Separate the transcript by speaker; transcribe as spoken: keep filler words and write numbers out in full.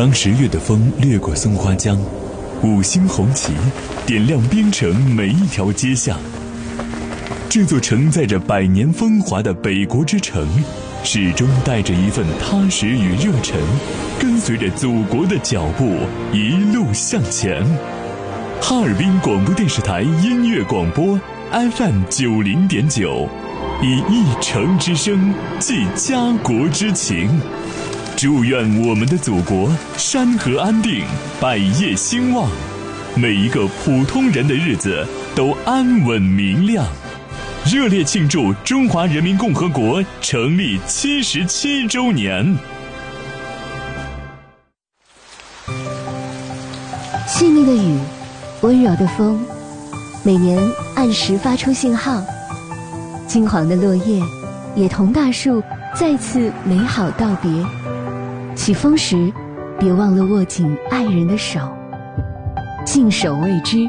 Speaker 1: 当十月的风掠过松花江，五星红旗点亮边城每一条街巷。这座承载着百年风华的北国之城，始终带着一份踏实与热忱，跟随着祖国的脚步一路向前。哈尔滨广播电视台音乐广播 F M 九零点九，以一城之声寄家国之情。祝愿我们的祖国山河安定，百业兴旺，每一个普通人的日子都安稳明亮。热烈庆祝中华人民共和国成立七十七周年。
Speaker 2: 细腻的雨，温柔的风，每年按时发出信号。金黄的落叶也同大树再次美好道别。起风时，别忘了握紧爱人的手，静守未知，